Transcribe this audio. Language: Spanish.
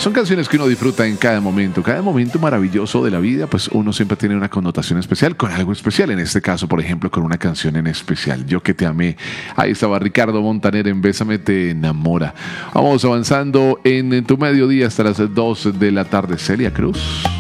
son canciones que uno disfruta en cada momento maravilloso de la vida, pues uno siempre tiene una connotación especial con algo especial, en este caso, por ejemplo, con una canción en especial, Yo que te amé. Ahí estaba Ricardo Montaner en Bésame te enamora. Vamos avanzando en tu mediodía hasta las 2 de la tarde. Celia Cruz.